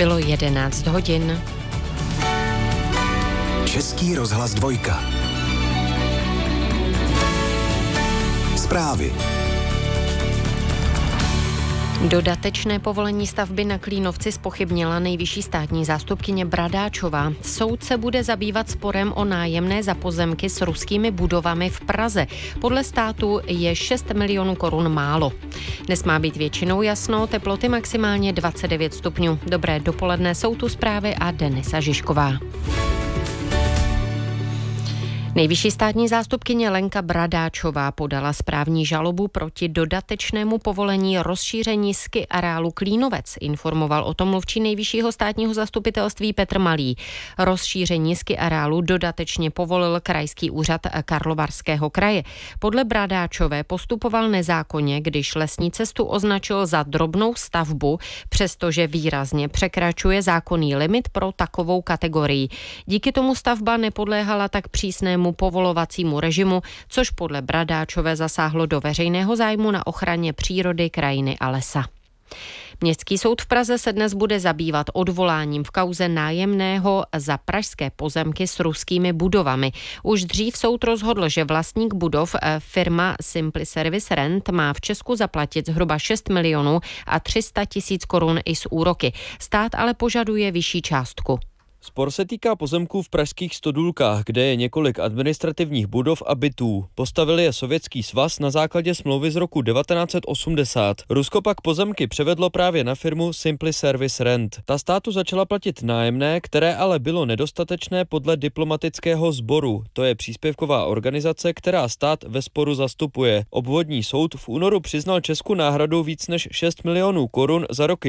Bylo 11 hodin. Český rozhlas 2. Zprávy. Dodatečné povolení stavby na Klínovci zpochybnila nejvyšší státní zástupkyně Bradáčová. Soud se bude zabývat sporem o nájemné za pozemky s ruskými budovami v Praze. Podle státu je 6 milionů korun málo. Dnes má být většinou jasno, teploty maximálně 29 stupňů. Dobré dopoledne, jsou tu zprávy a Denisa Žižková. Nejvyšší státní zástupkyně Lenka Bradáčová podala správní žalobu proti dodatečnému povolení rozšíření ski areálu Klínovec, informoval o tom mluvčí nejvyššího státního zastupitelství Petr Malý. Rozšíření ski areálu dodatečně povolil krajský úřad Karlovarského kraje. Podle Bradáčové postupoval nezákonně, když lesní cestu označil za drobnou stavbu, přestože výrazně překračuje zákonný limit pro takovou kategorii. Díky tomu stavba nepodléhala tak přísnému povolovacímu režimu, což podle Bradáčové zasáhlo do veřejného zájmu na ochraně přírody, krajiny a lesa. Městský soud v Praze se dnes bude zabývat odvoláním v kauze nájemného za pražské pozemky s ruskými budovami. Už dřív soud rozhodl, že vlastník budov, firma Simply Service Rent, má v Česku zaplatit zhruba 6 milionů a 300 tisíc korun i s úroky. Stát ale požaduje vyšší částku. Spor se týká pozemků v pražských Stodůlkách, kde je několik administrativních budov a bytů. Postavili je Sovětský svaz na základě smlouvy z roku 1980. Rusko pak pozemky převedlo právě na firmu Simply Service Rent. Ta státu začala platit nájemné, které ale bylo nedostatečné podle diplomatického sboru. To je příspěvková organizace, která stát ve sporu zastupuje. Obvodní soud v únoru přiznal Česku náhradu víc než 6 milionů korun za roky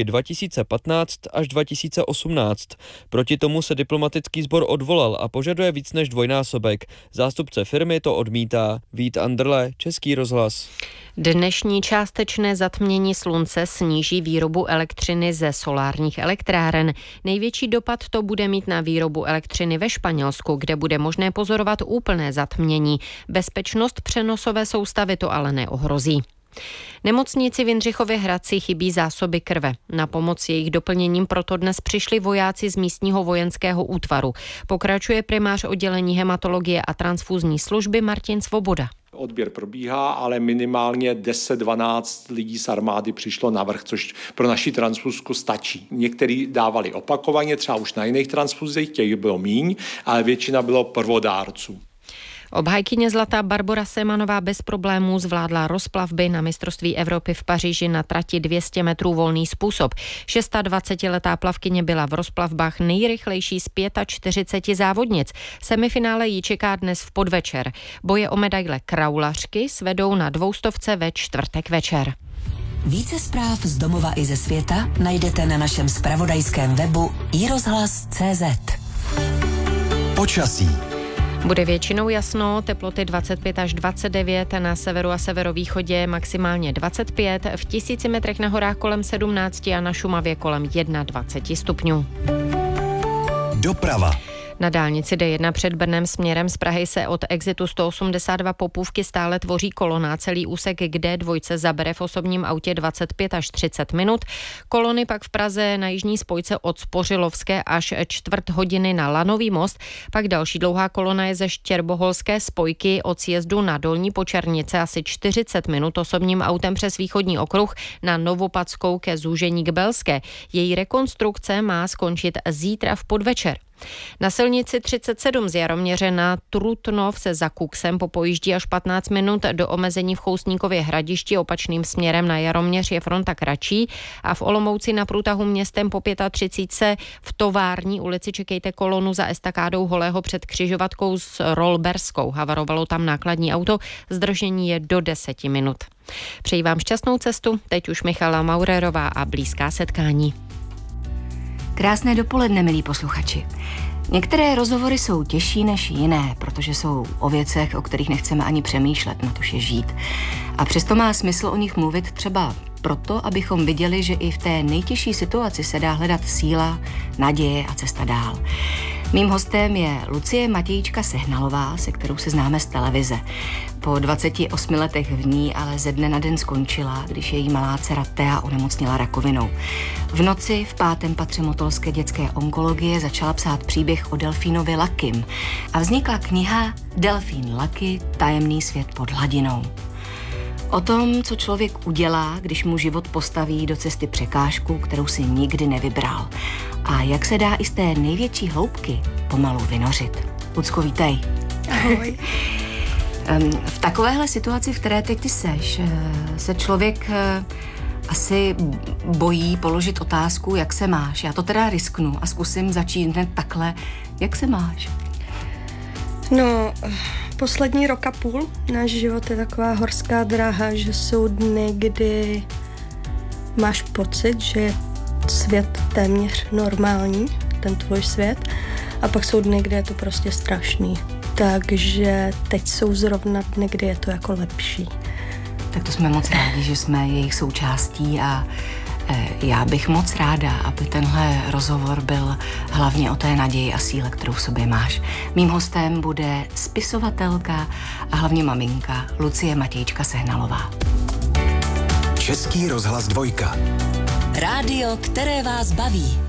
2015 až 2018. Proti tomu se diplomatický sbor odvolal a požaduje víc než dvojnásobek. Zástupce firmy to odmítá. Vít Anderle, Český rozhlas. Dnešní částečné zatmění slunce sníží výrobu elektřiny ze solárních elektráren. Největší dopad to bude mít na výrobu elektřiny ve Španělsku, kde bude možné pozorovat úplné zatmění. Bezpečnost přenosové soustavy to ale neohrozí. Nemocnici v Jindřichově Hradci chybí zásoby krve. Na pomoc jejich doplněním proto dnes přišli vojáci z místního vojenského útvaru. Pokračuje primář oddělení hematologie a transfúzní služby Martin Svoboda. Odběr probíhá, ale minimálně 10-12 lidí z armády přišlo navrch, což pro naši transfúzku stačí. Někteří dávali opakovaně, třeba už na jiných transfúzích, těch bylo míň, ale většina bylo prvodárců. Obhájkyně zlata Barbora Semanová bez problémů zvládla rozplavby na mistrovství Evropy v Paříži na trati 200 metrů volný způsob. 26letá plavkyně byla v rozplavbách nejrychlejší z 45 závodnic. Semifinále ji čeká dnes v podvečer. Boje o medaile kraulařky svedou na 200 ve čtvrtek večer. Více zpráv z domova i ze světa najdete na našem zpravodajském webu iRozhlas.cz. Počasí. Bude většinou jasno, teploty 25 až 29, na severu a severovýchodě maximálně 25, v 1000 metrech na horách kolem 17 a na Šumavě kolem 21 stupňů. Doprava. Na dálnici D1 před Brnem směrem z Prahy se od exitu 182 Popůvky stále tvoří kolona. Celý úsek k D2 zabere v osobním autě 25 až 30 minut. Kolony pak v Praze na jižní spojce od Spořilovské až čtvrt hodiny na Lanový most. Pak další dlouhá kolona je ze Štěrboholské spojky od sjezdu na Dolní Počernice asi 40 minut osobním autem přes východní okruh na Novopadskou ke zúžení k Belské. Její rekonstrukce má skončit zítra v podvečer. Na silnici 37 z Jaroměře na Trutnov se za Kuksem popojíždí až 15 minut do omezení v Choustníkově Hradišti, opačným směrem na Jaroměř je fronta kratší a v Olomouci na průtahu městem po 35 v Tovární ulici čekejte kolonu za estakádou Holého před křižovatkou s Rolberskou. Havarovalo tam nákladní auto, zdržení je do 10 minut. Přeji vám šťastnou cestu, teď už Michala Maurerová a blízká setkání. Krásné dopoledne, milí posluchači. Některé rozhovory jsou těžší než jiné, protože jsou o věcech, o kterých nechceme ani přemýšlet, natož je žít. A přesto má smysl o nich mluvit třeba proto, abychom viděli, že i v té nejtěžší situaci se dá hledat síla, naděje a cesta dál. Mým hostem je Lucie Matějčka Sehnalová, se kterou se známe z televize. Po 28 letech v ní ale ze dne na den skončila, když její malá dcera Thea onemocněla rakovinou. V noci v 5. patře motolské dětské onkologie začala psát příběh o delfínovi Lakym a vznikla kniha Delfín Lucky, tajemný svět pod hladinou. O tom, co člověk udělá, když mu život postaví do cesty překážku, kterou si nikdy nevybral. A jak se dá i z té největší hloubky pomalu vynořit. Lucko, vítej. Ahoj. V takovéhle situaci, v které teď ty seš, se člověk asi bojí položit otázku, jak se máš. Já to teda risknu a zkusím začít hned takhle. Jak se máš? No, poslední rok a půl náš život je taková horská dráha, že jsou dny, kdy máš pocit, že je svět téměř normální, ten tvůj svět, a pak jsou dny, kdy je to prostě strašný. Takže teď jsou zrovna dny, kdy je to jako lepší. Tak to jsme moc rádi, že jsme jejich součástí a já bych moc ráda, aby tenhle rozhovor byl hlavně o té naději a síle, kterou v sobě máš. Mým hostem bude spisovatelka a hlavně maminka Lucie Matějčka Sehnalová. Český rozhlas 2. Rádio, které vás baví.